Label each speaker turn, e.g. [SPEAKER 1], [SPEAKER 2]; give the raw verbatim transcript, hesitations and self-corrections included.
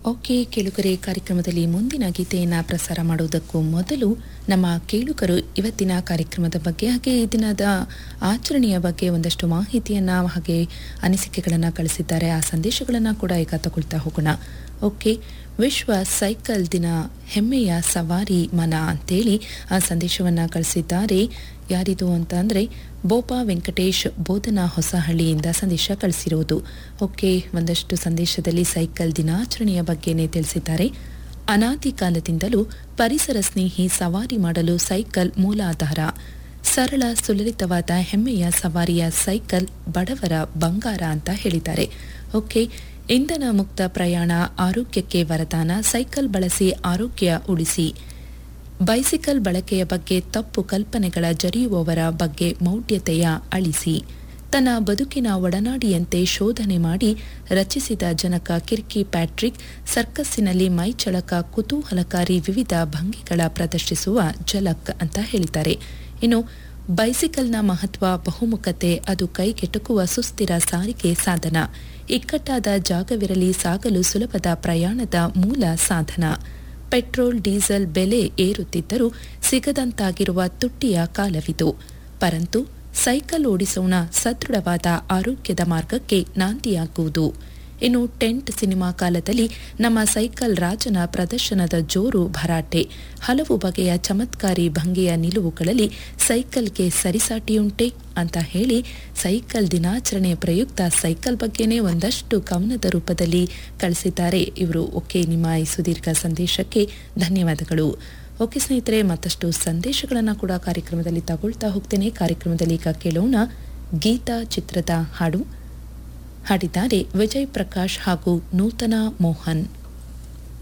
[SPEAKER 1] Okay ಕೇಳುಗರೆ, ಕಾರ್ಯಕ್ರಮದಲ್ಲಿ ಮುಂದಿನ ಗೀತೆಯನ್ನು ಪ್ರಸಾರ ಮಾಡುವುದಕ್ಕೂ ಮೊದಲು ನಮ್ಮ ಕೇಳುಗರು ಇವತ್ತಿನ ಕಾರ್ಯಕ್ರಮದ ಬಗ್ಗೆ ಹಾಗೆ ಈ ದಿನದ ಆಚರಣೆಯ ಬಗ್ಗೆ ಒಂದಷ್ಟು ಮಾಹಿತಿಯನ್ನು ಹಾಗೆ ಅನಿಸಿಕೆಗಳನ್ನು ಕಳಿಸಿದ್ದಾರೆ. ಆ ಸಂದೇಶಗಳನ್ನು ಕೂಡ ಈಗ ತಗೊಳ್ತಾ ಹೋಗೋಣ. ಓಕೆ, ವಿಶ್ವ ಸೈಕಲ್ ದಿನ ಹೆಮ್ಮೆಯ ಸವಾರಿ ಮನ ಅಂತೇಳಿ ಆ ಸಂದೇಶವನ್ನು ಕಳಿಸಿದ್ದಾರೆ. ಯಾರಿದು ಅಂತ ಅಂದರೆ ಬೋಪಾ ವೆಂಕಟೇಶ್ ಬೋಧನಾ ಹೊಸಹಳ್ಳಿಯಿಂದ ಸಂದೇಶ ಕಳಿಸಿರುವುದು. ಓಕೆ, ಒಂದಷ್ಟು ಸಂದೇಶದಲ್ಲಿ ಸೈಕಲ್ ದಿನಾಚರಣೆಯ ಬಗ್ಗೆನೇ ತಿಳಿಸಿದ್ದಾರೆ. ಅನಾದಿ ಕಾಲದಿಂದಲೂ ಪರಿಸರ ಸ್ನೇಹಿ ಸವಾರಿ ಮಾಡಲು ಸೈಕಲ್ ಮೂಲಾಧಾರ. ಸರಳ ಸುಲಲಿತವಾದ ಹೆಮ್ಮೆಯ ಸವಾರಿಯ ಸೈಕಲ್ ಬಡವರ ಬಂಗಾರ ಅಂತ ಹೇಳಿದ್ದಾರೆ. ಓಕೆ, ಇಂಧನ ಮುಕ್ತ ಪ್ರಯಾಣ ಆರೋಗ್ಯಕ್ಕೆ ವರದಾನ. ಸೈಕಲ್ ಬಳಸಿ ಆರೋಗ್ಯ ಉಳಿಸಿ. ಬೈಸಿಕಲ್ ಬಳಕೆಯ ಬಗ್ಗೆ ತಪ್ಪು ಕಲ್ಪನೆಗಳ ಜರಿಯುವವರ ಬಗ್ಗೆ ಮೌಢ್ಯತೆಯ ಅಳಿಸಿ. ತನ್ನ ಬದುಕಿನ ಒಡನಾಡಿಯಂತೆ ಶೋಧನೆ ಮಾಡಿ ರಚಿಸಿದ ಜನಕ ಕಿರ್ಕಿ ಪ್ಯಾಟ್ರಿಕ್ ಸರ್ಕಸ್ಸಿನಲ್ಲಿ ಮೈಚಳಕ ಕುತೂಹಲಕಾರಿ ವಿವಿಧ ಭಂಗಿಗಳ ಪ್ರದರ್ಶಿಸುವ ಝಲಕ್ ಅಂತ ಹೇಳಿದ್ದಾರೆ. ಇನ್ನು ಬೈಸಿಕಲ್ನ ಮಹತ್ವ ಬಹುಮುಖತೆ, ಅದು ಕೈಗೆಟುಕುವ ಸುಸ್ಥಿರ ಸಾರಿಗೆ ಸಾಧನ. ಇಕ್ಕಟ್ಟಾದ ಜಾಗವಿರಲಿ ಸಾಗಲು ಸುಲಭದ ಪ್ರಯಾಣದ ಮೂಲ ಸಾಧನ. ಪೆಟ್ರೋಲ್ ಡೀಸೆಲ್ ಬೆಲೆ ಏರುತ್ತಿದ್ದರೂ ಸಿಗದಂತಾಗಿರುವ ತುಟ್ಟಿಯ ಕಾಲವಿದು. ಪರಂತು ಸೈಕಲ್ ಓಡಿಸೋಣ, ಸದೃಢವಾದ ಆರೋಗ್ಯದ ಮಾರ್ಗಕ್ಕೆ ನಾಂದಿಯಾಗುವುದು. ಇನ್ನು ಟೆಂಟ್ ಸಿನಿಮಾ ಕಾಲದಲ್ಲಿ ನಮ್ಮ ಸೈಕಲ್ ರಾಜನ ಪ್ರದರ್ಶನದ ಜೋರು ಭರಾಟೆ. ಹಲವು ಬಗೆಯ ಚಮತ್ಕಾರಿ ಭಂಗಿಯ ನಿಲುವುಗಳಲ್ಲಿ ಸೈಕಲ್ಗೆ ಸರಿಸಾಟಿಯುಂಟೆ ಅಂತ ಹೇಳಿ ಸೈಕಲ್ ದಿನಾಚರಣೆ ಪ್ರಯುಕ್ತ ಸೈಕಲ್ ಬಗ್ಗೆನೇ ಒಂದಷ್ಟು ಕವನದ ರೂಪದಲ್ಲಿ ಕಳಿಸಿದ್ದಾರೆ ಇವರು. ಓಕೆ, ನಿಮ್ಮ ಈ ಸುದೀರ್ಘ ಸಂದೇಶಕ್ಕೆ ಧನ್ಯವಾದಗಳು. ಓಕೆ ಸ್ನೇಹಿತರೆ, ಮತ್ತಷ್ಟು ಸಂದೇಶಗಳನ್ನು ಕೂಡ ಕಾರ್ಯಕ್ರಮದಲ್ಲಿ ತಗೊಳ್ತಾ ಹೋಗ್ತೇನೆ. ಕಾರ್ಯಕ್ರಮದಲ್ಲಿ ಈಗ ಕೇಳೋಣ ಗೀತಾ ಚಿತ್ರದ ಹಾಡು. ಹಾಡಿದ್ದಾರೆ ವಿಜಯ್ ಪ್ರಕಾಶ್ ಹಾಗೂ ನೂತನ ಮೋಹನ್.